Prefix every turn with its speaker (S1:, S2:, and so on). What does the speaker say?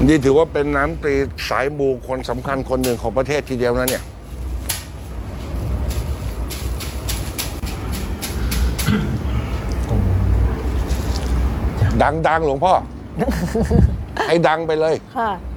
S1: นี่ถือว่าเป็นน้ำตรีสายมูคนสำคัญคนหนึ่งของประเทศทีเดียวนะเนี่ยดังหลวงพ่อ ให้ดังไปเลย
S2: ค่ะ